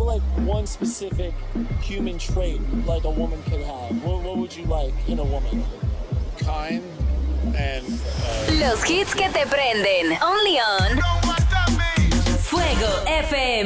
like one specific human trait like a woman could have? What would you like in a woman? Kind and Los hits que te prenden. Only on Fuego FM.